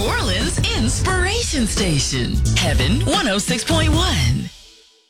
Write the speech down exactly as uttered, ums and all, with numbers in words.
Orleans inspiration station. Heaven one oh six point one.